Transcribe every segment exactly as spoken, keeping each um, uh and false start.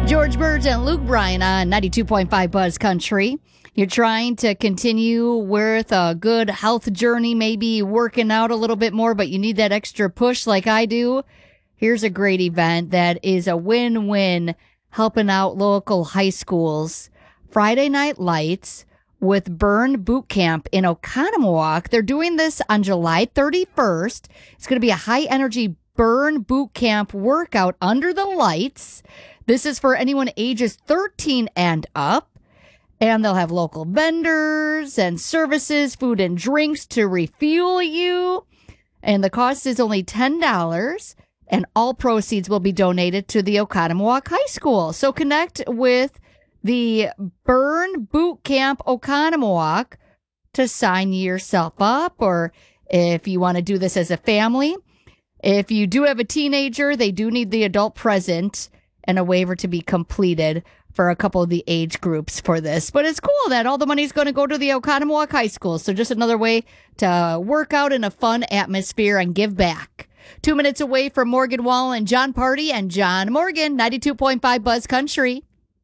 George Burge and Luke Bryan on ninety-two point five Buzz Country. You're trying to continue with a good health journey, maybe working out a little bit more, but you need that extra push like I do. Here's a great event that is a win-win, helping out local high schools. Friday Night Lights with Burn Boot Camp in Oconomowoc. They're doing this on July thirty-first. It's going to be a high-energy Burn Boot Camp workout under the lights. This is for anyone ages thirteen and up. And they'll have local vendors and services, food and drinks to refuel you. And the cost is only ten dollars. And all proceeds will be donated to the Oconomowoc High School. So connect with the Burn Boot Camp Oconomowoc to sign yourself up. Or if you want to do this as a family. If you do have a teenager, they do need the adult present and a waiver to be completed for a couple of the age groups for this. But it's cool that all the money's going to go to the Oconomowoc High School. So just another way to work out in a fun atmosphere and give back. Two minutes away from Morgan Wall and John Party and John Morgan, ninety-two point five Buzz Country.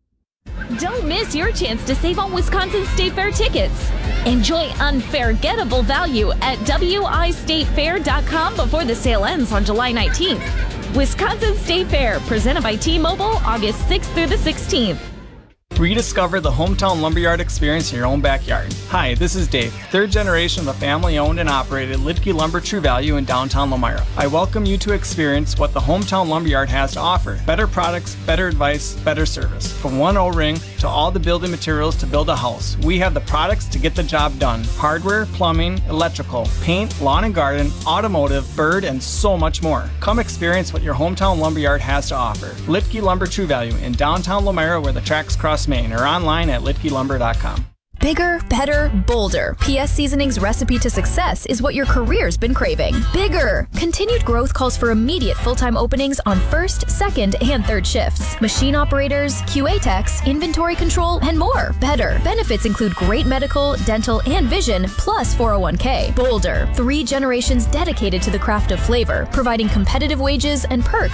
Don't miss your chance to save on Wisconsin State Fair tickets. Enjoy unforgettable value at W I state fair dot com before the sale ends on July nineteenth. Wisconsin State Fair, presented by T-Mobile, August sixth through the sixteenth. Rediscover the hometown lumberyard experience in your own backyard. Hi, this is Dave, third generation of the family-owned and operated Litke Lumber True Value in downtown Lomira. I welcome you to experience what the hometown lumberyard has to offer. Better products, better advice, better service. From one O-ring to all the building materials to build a house, we have the products to get the job done. Hardware, plumbing, electrical, paint, lawn and garden, automotive, bird, and so much more. Come experience what your hometown lumberyard has to offer. Litke Lumber True Value in downtown Lomira, where the tracks cross Maine, or online at litke lumber dot com. Bigger, better, bolder. P S Seasoning's recipe to success is what your career's been craving. Bigger! Continued growth calls for immediate full-time openings on first, second, and third shifts. Machine operators, Q A techs, inventory control, and more. Better. Benefits include great medical, dental, and vision, plus four oh one k. Bolder. Three generations dedicated to the craft of flavor, providing competitive wages and perks